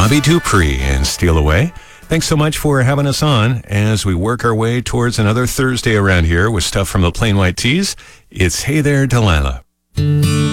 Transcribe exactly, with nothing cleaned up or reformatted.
Bobby Dupree and Steal Away. Thanks so much for having us on as we work our way towards another Thursday around here with stuff from the Plain White T's. It's Hey There, Delilah.